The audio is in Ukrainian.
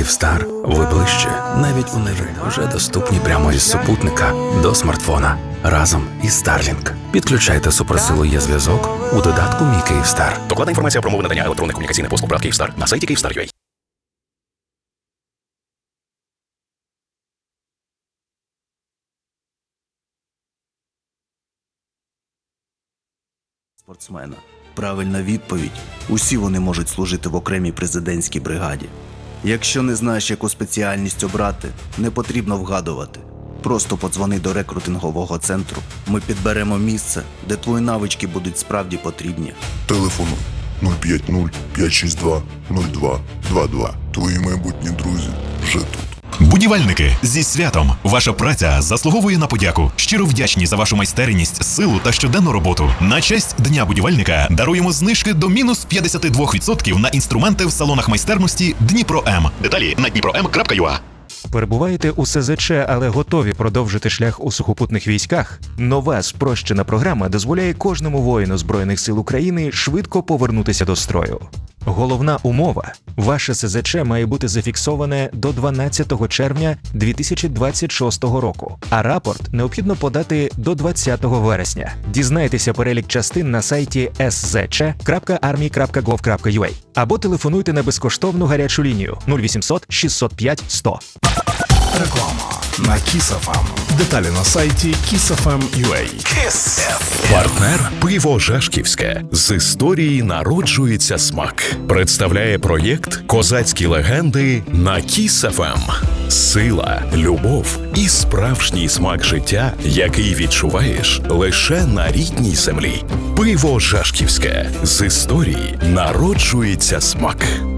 Київстар. Ви ближче, навіть у нежі, вже доступні прямо із супутника до смартфона. Разом із Starlink. Підключайте суперсилу є-зв'язок у додатку «Мій Київстар». Докладна інформація про умови надання електронних комунікаційних послуг ПРАТ Київстар на сайті Kyivstar.ua. Спортсмена. Правильна відповідь. Усі вони можуть служити в окремій президентській бригаді. Якщо не знаєш, яку спеціальність обрати, не потрібно вгадувати. Просто подзвони до рекрутингового центру. Ми підберемо місце, де твої навички будуть справді потрібні. Телефону 050-562-0222. Твої майбутні друзі вже тут. Будівельники, зі святом! Ваша праця заслуговує на подяку. Щиро вдячні за вашу майстерність, силу та щоденну роботу. На честь Дня будівельника даруємо знижки до мінус 52% на інструменти в салонах майстерності Дніпро М. Деталі на dniprom.ua. Перебуваєте у СЗЧ, але готові продовжити шлях у сухопутних військах? Нова спрощена програма дозволяє кожному воїну Збройних сил України швидко повернутися до строю. Головна умова – ваше СЗЧ має бути зафіксоване до 12 червня 2026 року, а рапорт необхідно подати до 20 вересня. Дізнайтеся перелік частин на сайті szc.army.gov.ua або телефонуйте на безкоштовну гарячу лінію 0800 605 100. Реклама на Kiss FM. Деталі на сайті kissfm.ua. Партнер «Пиво Жашківське». З історії народжується смак. Представляє проєкт «Козацькі легенди» на Kiss FM. Сила, любов і справжній смак життя, який відчуваєш лише на рідній землі. Пиво Жашківське. З історії народжується смак.